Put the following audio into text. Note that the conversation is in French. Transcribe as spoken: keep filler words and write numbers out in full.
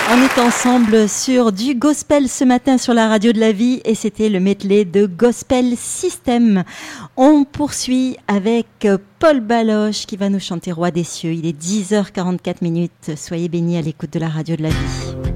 On est ensemble sur du gospel ce matin sur la radio de la vie et c'était le medley de Gospel System. On poursuit avec Paul Baloche qui va nous chanter Roi des cieux. Il est dix heures quarante-quatre minutes. Soyez bénis à l'écoute de la radio de la vie.